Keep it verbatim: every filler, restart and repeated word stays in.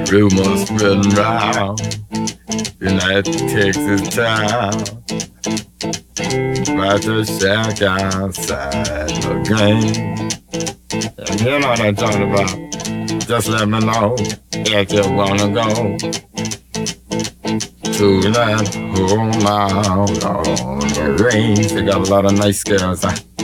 Rumors spreading round in that Texas town. About to shack outside the game. And you know what I'm talking about. Just let me know if you wanna go to that home out on the range. They got a lot of nice girls. Huh?